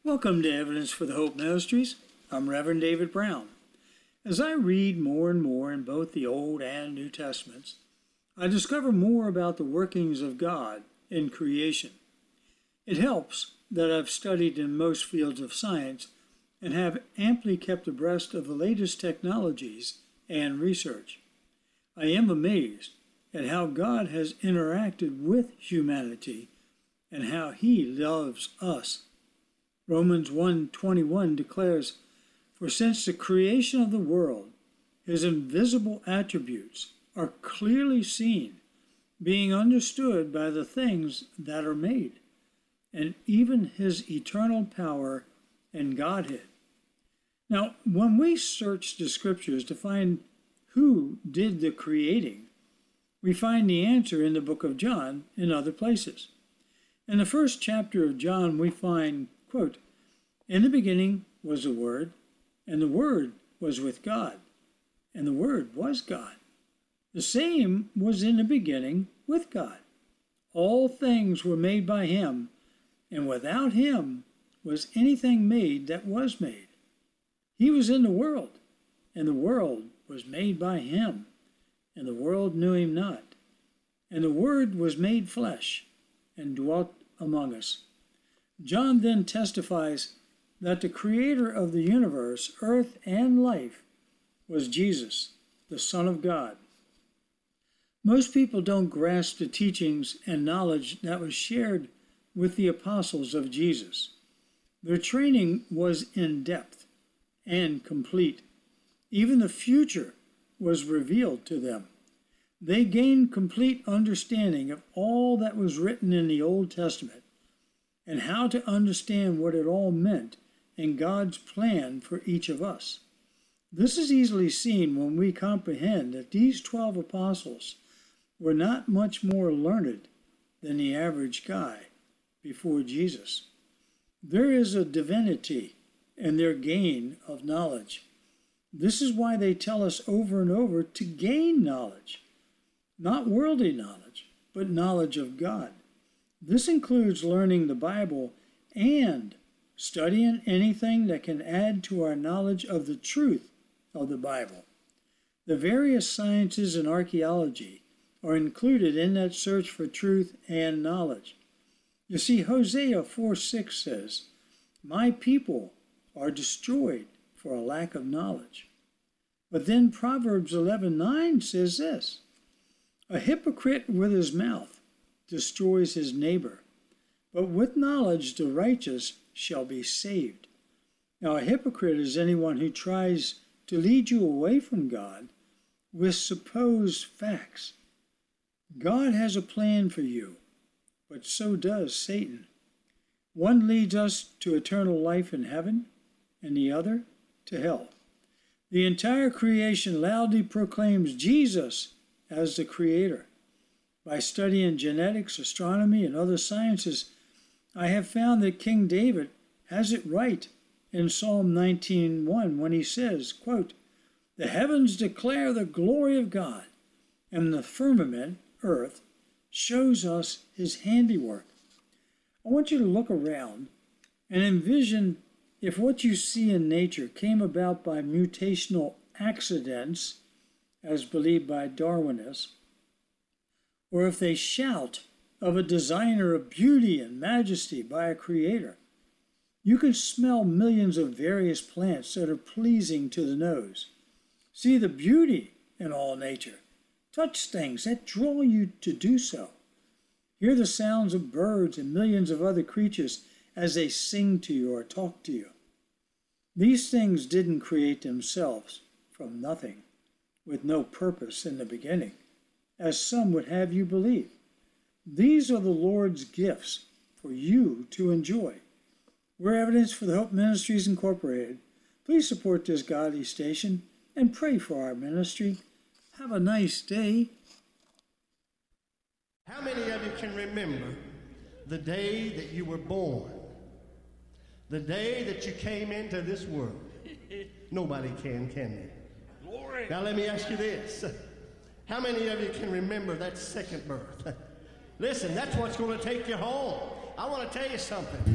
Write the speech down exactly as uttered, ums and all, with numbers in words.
Welcome to Evidence for the Hope Ministries. I'm Reverend David Brown. As I read more and more in both the Old and New Testaments, I discover more about the workings of God in creation. It helps that I've studied in most fields of science and have amply kept abreast of the latest technologies and research. I am amazed at how God has interacted with humanity and how He loves us. Romans one twenty-one declares, "For since the creation of the world, His invisible attributes are clearly seen, being understood by the things that are made, and even His eternal power and Godhead." Now, when we search the Scriptures to find who did the creating, we find the answer in the book of John and other places. In the first chapter of John, we find, quote, "In the beginning was the Word, and the Word was with God, and the Word was God. The same was in the beginning with God. All things were made by Him, and without Him was anything made that was made. He was in the world, and the world was made by Him, and the world knew Him not. And the Word was made flesh and dwelt among us." John then testifies that the creator of the universe, earth, and life was Jesus, the Son of God. Most people don't grasp the teachings and knowledge that was shared with the apostles of Jesus. Their training was in depth and complete. Even the future was revealed to them. They gained complete understanding of all that was written in the Old Testament and how to understand what it all meant in God's plan for each of us. This is easily seen when we comprehend that these twelve apostles were not much more learned than the average guy before Jesus. There is a divinity in their gain of knowledge. This is why they tell us over and over to gain knowledge. Not worldly knowledge, but knowledge of God. This includes learning the Bible and studying anything that can add to our knowledge of the truth of the Bible. The various sciences and archaeology are included in that search for truth and knowledge. You see, Hosea four six says, "My people are destroyed for a lack of knowledge." But then Proverbs eleven nine says this, "A hypocrite with his mouth destroys his neighbor, but with knowledge the righteous shall be saved." Now, a hypocrite is anyone who tries to lead you away from God with supposed facts. God has a plan for you, but so does Satan. One leads us to eternal life in heaven, and the other to hell. The entire creation loudly proclaims Jesus as the Creator. By studying genetics, astronomy, and other sciences, I have found that King David has it right in Psalm nineteen one when he says, quote, "The heavens declare the glory of God, and the firmament, earth, shows us His handiwork." I want you to look around and envision if what you see in nature came about by mutational accidents, as believed by Darwinists, or if they shout of a designer of beauty and majesty by a creator. You can smell millions of various plants that are pleasing to the nose. See the beauty in all nature. Touch things that draw you to do so. Hear the sounds of birds and millions of other creatures as they sing to you or talk to you. These things didn't create themselves from nothing, with no purpose in the beginning, as some would have you believe. These are the Lord's gifts for you to enjoy. We're Evidence for the Hope Ministries Incorporated. Please support this godly station and pray for our ministry. Have a nice day. How many of you can remember the day that you were born? The day that you came into this world? Nobody can, can they? Glory. Now let me ask you this. How many of you can remember that second birth? Listen, that's what's going to take you home. I want to tell you something.